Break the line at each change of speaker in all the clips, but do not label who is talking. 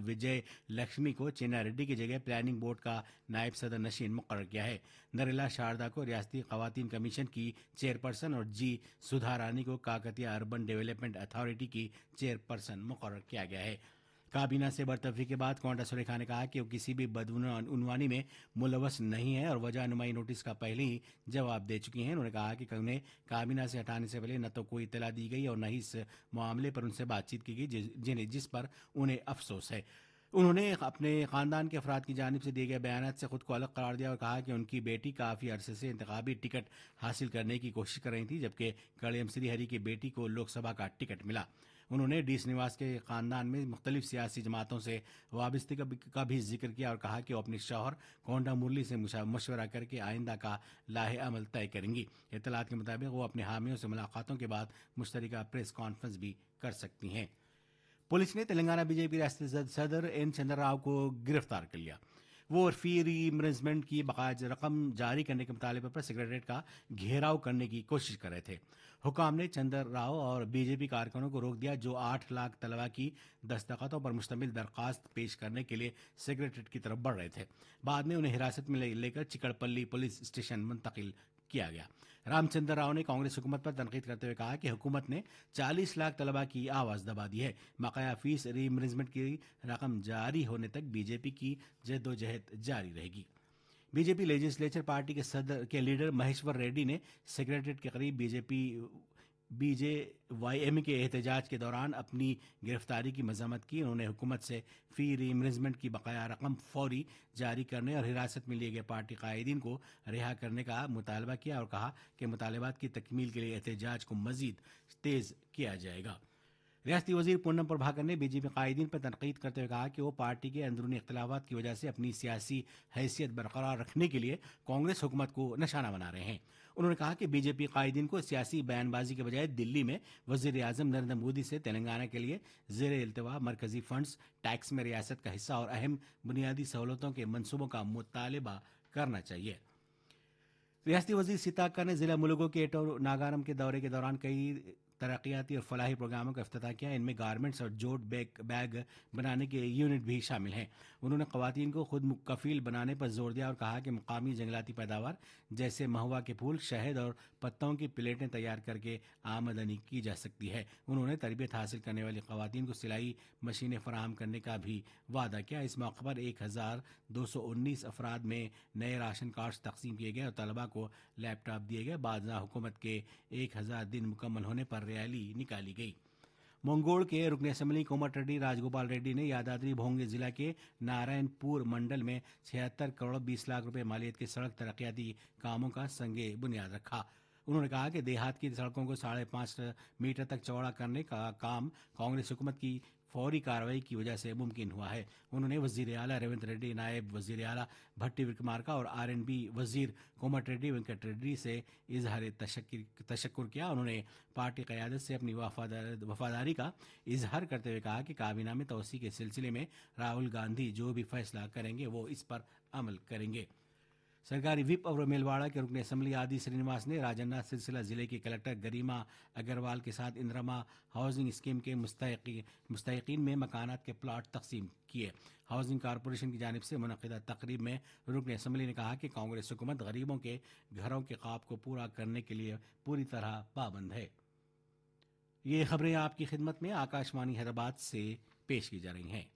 विजय लक्ष्मी को चिन्ना रेड्डी की जगह प्लानिंग बोर्ड का नायब सदर नशीन मुकर्रर किया है। नरेला शारदा को रियासती खवातीन कमीशन की चेयरपर्सन और जी सुधा रानी को काकतिया अर्बन डेवलपमेंट अथॉरिटी की चेयरपर्सन मुकर्रर किया गया है। काबीना से बर्तरफी के बाद कोंडा सुरेखा ने कहा कि वो किसी भी बदउनवानी में मुलव्वस नहीं है और वजह नुमाई नोटिस का पहले ही जवाब दे चुकी हैं। उन्होंने कहा कि उन्हें काबीना से हटाने से पहले न तो कोई इत्तला दी गई और न ही इस मामले पर उनसे बातचीत की गई जिस पर उन्हें अफसोस है। उन्होंने अपने खानदान के अफराद की जानिब से दिए गए बयानात से खुद को अलग करार दिया और कहा कि उनकी बेटी काफी अरसे से इंतखाबी टिकट हासिल करने की कोशिश कर रही थी, जबकि कड़ियम श्रीहरि की बेटी को लोकसभा का टिकट मिला। उन्होंने डी श्रीनिवास के खानदान में मुख्तलिफ सियासी जमातों से वाबस्तगी का भी जिक्र किया और कहा कि वो अपने शौहर कोंडा मुरली से मशवरा करके आइंदा का लाहे अमल तय करेंगी। इत्तलात के मुताबिक वो अपने हामियों से मुलाकातों के बाद मुश्तरका प्रेस कॉन्फ्रेंस भी कर सकती हैं। पुलिस ने तेलंगाना बीजेपी रियासती सदर एन चंद्र राव को गिरफ्तार कर लिया। वो फी रीइंबर्समेंट की बकाया रकम जारी करने के मुतालबे पर सेक्रेटरीट का घेराव करने की कोशिश कर रहे थे। हुकाम ने चंद्र राव और बीजेपी कारकुनों को रोक दिया जो 8 लाख तलबा की दस्तखतों पर मुश्तमिल दरखास्त पेश करने के लिए सेक्रेटरीट की तरफ बढ़ रहे थे। बाद में उन्हें हिरासत में लेकर चिकड़पल्ली पुलिस स्टेशन मुंतकिल किया गया। रामचंद्र राव ने कांग्रेस हुकूमत पर तनकीद करते हुए कहा कि हुकूमत ने 40 लाख तलबा की आवाज दबा दी है। बकाया फीस रीइंबर्समेंट की रकम जारी होने तक बीजेपी की जद्दोजहद जारी रहेगी। बीजेपी लेजिस्लेचर पार्टी के सदर के लीडर महेश्वर रेड्डी ने सेक्रेटरीट के करीब बीजेवाईएम के एहतजाज के दौरान अपनी गिरफ्तारी की मजम्मत की। उन्होंने हुकूमत से फी रीइंबर्समेंट की बकाया रकम फौरी जारी करने और हिरासत में लिए गए पार्टी कायदीन को रिहा करने का मुतालबा किया और कहा कि मुतालबात की तकमील के लिए एहतजाज को मजीद तेज किया जाएगा। रियासती वजीर पूनम प्रभाकर ने बीजेपी कायदीन पर तनकीद करते हुए कहा कि वो पार्टी के अंदरूनी इख्तलाफात की वजह से अपनी सियासी हैसियत बरकरार रखने के लिए कांग्रेस हुकूमत को निशाना बना रहे हैं। उन्होंने कहा कि बीजेपी कायदीन को सियासी बयानबाजी के बजाय दिल्ली में वजीर आजम नरेंद्र मोदी से तेलंगाना के लिए जेर इल्तवा मरकजी फंड्स, टैक्स में रियासत का हिस्सा और अहम बुनियादी सहूलतों के मनसूबों का मुतालबा करना चाहिए। रियासती वजीर सीता अक्का ने जिला मुलुगु के एटो नागारम के दौरे के दौरान कई तरक्याती और फलाही प्रोग्रामों का इफ्तिताह किया। इनमें गारमेंट्स और जोट बैग बनाने के यूनिट भी शामिल हैं। उन्होंने खवातीन को खुद मुकफिल बनाने पर जोर दिया और कहा कि मुकामी जंगलाती पैदावार जैसे महुआ के फूल, शहद और पत्तों की प्लेटें तैयार करके आमदनी की जा सकती है। उन्होंने तरबियत हासिल करने वाली खवातीन को सिलाई मशीनें फराहम करने का भी वादा किया। इस मौके पर 1219 अफराद में नए राशन कार्ड तकसीम किए गए और तलबा को लैपटॉप दिए गए। बादशाह हुकूमत के 1000 दिन मुकम्मल होने पर रैली निकाली गई। मंगोड़ के रुकन असम्बली कोमट रेड्डी राजगोपाल रेड्डी ने यादाद्री भोंगे जिला के नारायणपुर मंडल में 76 करोड़ 20 लाख रुपए मालियत के सड़क तरक्याती कामों का संगे बुनियाद रखा। उन्होंने कहा कि देहात की सड़कों को 5.5 मीटर तक चौड़ा करने का काम कांग्रेस हुकूमत की फौरी कार्रवाई की वजह से मुमकिन हुआ है। उन्होंने वजीर आला रेवंत रेड्डी, नायब वजीर आला भट्टी विक्रमार्का और आरएनबी वजीर कोमट रेड्डी वेंकट रेड्डी से इजहार तशक्कुर किया। उन्होंने पार्टी क़यादत से अपनी वफादारी का इजहार करते हुए कहा कि काबीना में तोसी के सिलसिले में राहुल गांधी जो भी फैसला करेंगे वो इस पर अमल करेंगे। सरकारी विप और मेलवाड़ा के रुकन असम्बली आदि श्रीनिवास ने राजन्ना सिलसिला जिले की कलेक्टर गरिमा अग्रवाल के साथ इंदिरा हाउसिंग स्कीम के मुस्तहिकीन में मकानात के प्लाट तकसीम किए। हाउसिंग कारपोरेशन की जानिब से मुनक़िदा तकरीब में रुकन असम्बली ने कहा कि कांग्रेस हुकूमत गरीबों के घरों के ख्वाब को पूरा करने के लिए पूरी तरह पाबंद है। ये खबरें आपकी खिदमत में आकाशवाणी हैदराबाद से पेश की जा रही हैं।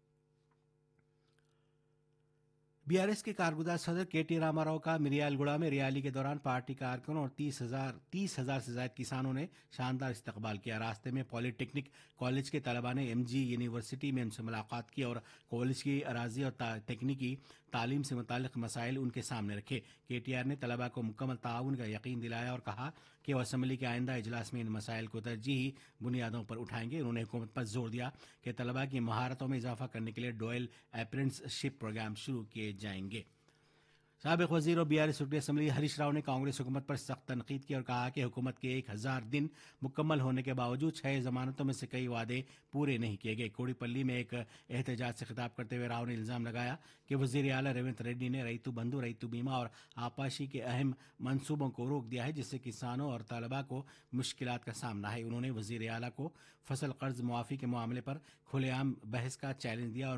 बीआरएस के कारगुजार सदर केटी रामाराव का मिरियालगुड़ा में रैली के दौरान पार्टी कारकुनों और 30,000 से ज्यादा किसानों ने शानदार इस्तकबाल किया। रास्ते में पॉलिटेक्निक कॉलेज के तलबा ने एमजी यूनिवर्सिटी में उनसे मुलाकात की और कॉलेज की अराजी और तकनीकी तालीम से मुतालिक मसाइल उनके सामने रखे। केटीआर ने तलबा को मुकम्मल ताउन का यकीन दिलाया और कहा कि वह असम्बली के आइंदा इजलास में इन मसाइल को तरजीही बुनियादों पर उठाएंगे। उन्होंने हुकूमत पर जोर दिया कि तलबा की महारतों में इजाफा करने के लिए डुअल अप्रेंटिसशिप प्रोग्राम शुरू किए जाएंगे। साबिक वजीर और बीआरएस रुकन असम्बली हरीश राव ने कांग्रेस हुकूमत पर सख्त तनकीद की और कहा कि हुकूमत के 1000 दिन मुकम्मल होने के बावजूद 6 जमानतों में से कई वादे पूरे नहीं किए गए। कोड़ीपल्ली में एक एहतजाज से खिताब करते हुए राव ने इल्जाम लगाया कि वजीर आला रेवंत रेड्डी ने रईतु बंधु, रईतु बीमा और आपाशी के अहम मंसूबों को रोक दिया है, जिससे किसानों और तलबा को मुश्किलात का सामना है। उन्होंने वजीर आला को फसल कर्ज मुआफी के मामले पर खुलेआम बहस का चैलेंज दिया और